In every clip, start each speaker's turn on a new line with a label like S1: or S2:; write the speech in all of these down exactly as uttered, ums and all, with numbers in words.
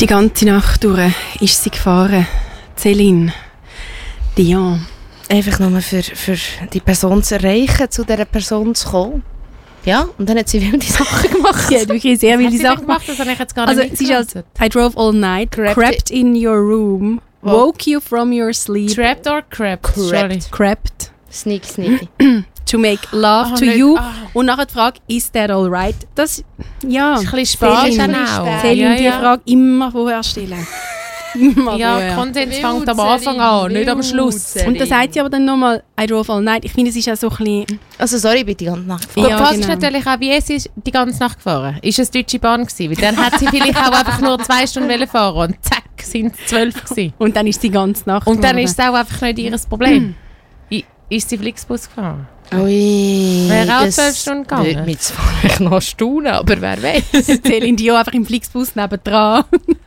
S1: Die ganze Nacht durch ist sie gefahren. Céline Dion.
S2: Einfach nur für, für die Person zu erreichen, zu dieser Person zu kommen. Ja, und dann hat sie wilde Sachen gemacht.
S1: Sie hat wirklich sehr wilde Sachen gemacht.
S3: Das habe ich jetzt gar
S1: Also
S3: nicht
S1: sie ist als I drove all night,
S2: Crept
S1: crept in your room, woke you from your sleep.
S3: Trapped or crept?
S2: Crept.
S1: Crept.
S2: Sneaky, sneaky.
S1: To make love
S3: Ah,
S1: to
S3: nicht-
S1: you.
S3: ah.
S1: Und nachher die Frage, is that alright? Das, ja.
S3: Das ist ein bisschen spät
S1: Céline,
S3: dann auch.
S1: Céline,
S3: Ja,
S1: die
S3: ja.
S1: Frage immer vorher stellen. Immer
S3: Ja,
S1: vorher.
S3: Konsens
S2: Wild,
S3: fängt am Anfang
S2: Céline,
S3: an, nicht am
S2: wild,
S3: Schluss.
S2: Céline.
S1: Und dann sagt sie aber dann nochmal, I drove all night. Ich finde, es ist ja so ein bisschen...
S2: Also sorry, ich bin die ganze Nacht
S3: Gut,
S1: Ja,
S3: die Frage ist
S1: genau.
S3: natürlich auch, wie sie ist die ganze Nacht gefahren. Ist es Deutsche Bahn gewesen? Weil dann hat sie vielleicht auch einfach nur zwei Stunden wollen fahren und zack, sind es zwölf gewesen.
S1: Und dann ist die ganze Nacht
S3: Und dann
S1: geworden.
S3: ist es auch einfach nicht ihr Problem. I- Ist sie Flixbus gefahren?
S2: Ui,
S3: Wäre auch
S2: das
S3: zwölf Stunden gegangen.
S2: würde mich zwar echt noch staunen, aber wer weiß.
S1: Céline Dion einfach im Flixbus nebendran.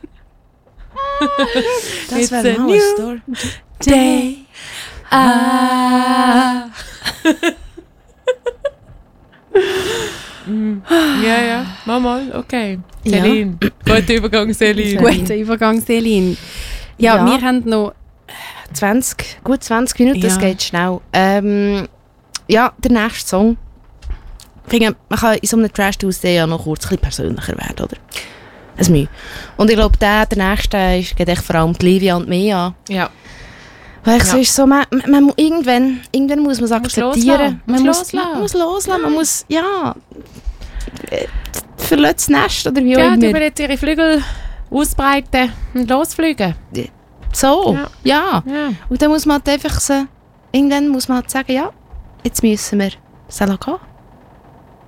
S2: Das
S1: It's
S2: wäre
S1: a
S2: mal
S1: new
S2: eine Story.
S1: Day. Ah.
S3: Ja, ja. Mal, mal, okay.
S2: Ja.
S3: Céline. Guter Übergang, Céline.
S1: Guter Übergang, Céline. Ja,
S2: Ja.
S1: wir haben noch...
S2: zwanzig, gut zwanzig Minuten, das
S1: Ja.
S2: geht schnell. Ähm, ja, der nächste Song. Ich finde, man kann in so einem Trash-Haus ja noch kurz ein bisschen persönlicher werden, oder? Ein Mühe. Und ich glaube, der, der nächste ist, geht echt vor allem die Livia und mich an.
S3: Ja.
S2: Weil ich
S3: Ja.
S2: so ist so, man, man, man, muss- irgendwann, irgendwann muss man es
S3: Man muss
S2: akzeptieren.
S3: loslassen.
S2: Man
S3: Man
S2: muss,
S3: muss loslassen.
S2: man muss loslassen. Man muss, ja, äh, verlässt das Nest oder wie auch
S3: Ja, die
S2: immer.
S3: will jetzt ihre Flügel ausbreiten und losfliegen.
S2: So,
S3: Ja.
S2: ja.
S3: Ja.
S2: Und dann muss man halt einfach so, irgendwann muss man halt sagen, ja, jetzt müssen wir es gehen.